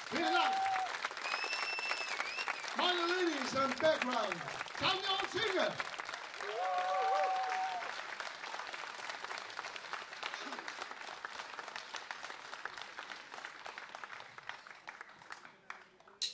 Vielen Dank. Meine Ladies and Background, Tanja und Singer.